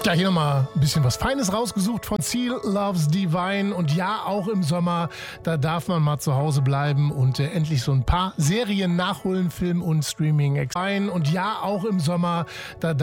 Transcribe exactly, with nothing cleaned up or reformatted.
Ja, hier nochmal ein bisschen was Feines rausgesucht von Seal Loves Divine. Und ja, auch im Sommer, da darf man mal zu Hause bleiben und äh, endlich so ein paar Serien nachholen, Film und Streaming. Und ja, auch im Sommer, da darf